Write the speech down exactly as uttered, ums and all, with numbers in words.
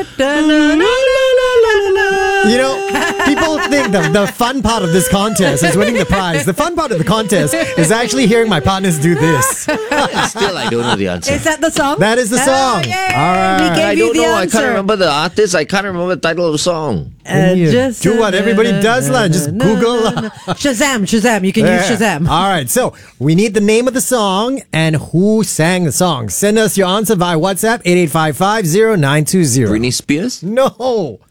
You know, people think the, the fun part of this contest is winning the prize. The fun part of the contest is actually hearing my partners do this. Still, I don't know the answer. Is that the song? That is the song. Oh, yay. All right. We gave I you don't the know. I answer. can't remember the artist. I can't remember the title of the song. Uh, Yeah. just Do what everybody does, lah. Just Google. Shazam, Shazam. You can use Yeah. Shazam. All right, so we need the name of the song and who sang the song. Send us your answer via WhatsApp eight eight five five zero nine two zero. Britney Spears? No.